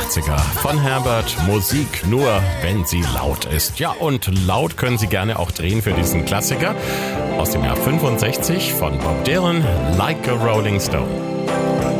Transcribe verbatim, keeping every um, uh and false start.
achtziger von Herbert. Musik nur, wenn sie laut ist. Ja, und laut können Sie gerne auch drehen für diesen Klassiker aus dem Jahr fünfundsechzig von Bob Dylan, Like a Rolling Stone.